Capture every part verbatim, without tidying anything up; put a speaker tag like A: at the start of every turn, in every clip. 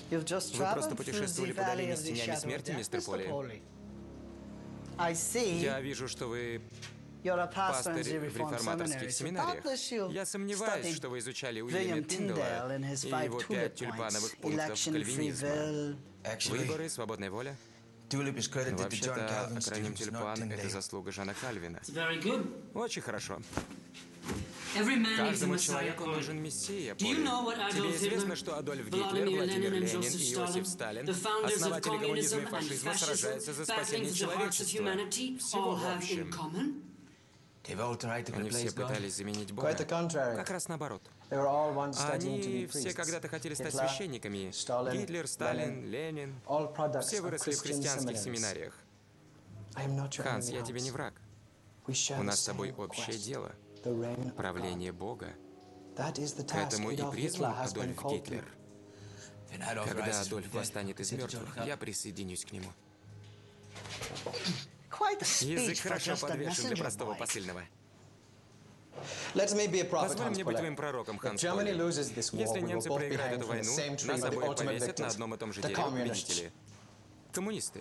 A: Вы просто путешествовали по долине с тенями смерти, мистер Поли. Я вижу, что вы пастырь в реформаторских семинариях. Я сомневаюсь, что вы изучали Уильяма Тиндала и его пять тюльпановых пунктов кальвинизма. Выборы, свободная воля. Вообще-то, акроним тюльпан — это заслуга Жана Кальвина. Очень хорошо. Каждому человеку нужен мессия, Поли. Тебе известно, что Адольф Гитлер, Владимир Ленин и Иосиф Сталин, основатели коммунизма и фашизма, сражаются за спасение человечества. Всего в общем. Они все пытались заменить Бога. Как раз наоборот. Они все когда-то хотели стать священниками. Гитлер, Сталин, Ленин. Все выросли в христианских семинариях. Ханс, я тебе не враг. У нас с тобой общее дело. Правление Бога. К этому и призван Адольф Гитлер. Когда Адольф восстанет из мертвых, я присоединюсь к нему. Язык хорошо подвешен для простого посыльного. Позволь мне быть твоим пророком, Ханс Поли. Если немцы проиграют эту войну, нас обоих повесят на одном и том же дереве, видите ли. Коммунисты.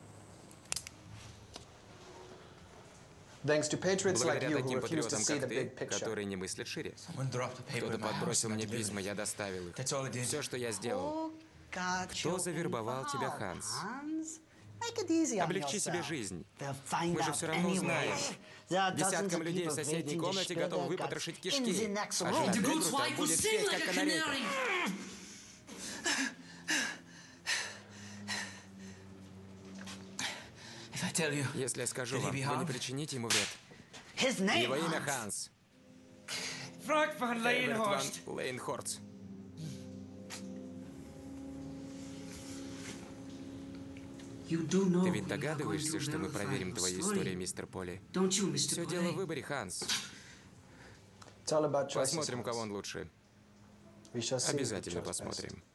A: Благодаря таким патриотам, как ты, которые не мыслят шире. Кто-то подбросил мне письма, я доставил их. Все, что я сделал. Кто завербовал тебя, Ханс? Облегчи себе жизнь. Мы же все равно узнаем. Десяткам людей в соседней комнате готовы выпотрошить кишки. А жена Дегрута будет петь, как канарейка. Если я скажу вам, вы не причините ему вред. Его имя Ханс. Эберт ван Лейнхорст. Ты ведь догадываешься, что мы проверим твою историю, мистер Поли? Все дело в выборе, Ханс. Посмотрим, у кого он лучше. Обязательно посмотрим.